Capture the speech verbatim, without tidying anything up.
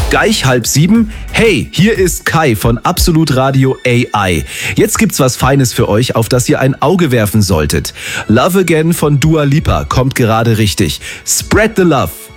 Gleich halb sieben. Hey, hier ist Kai von Absolut Radio A I. Jetzt gibt's was Feines für euch, auf das ihr ein Auge werfen solltet. Love Again von Dua Lipa kommt gerade richtig. Spread the love.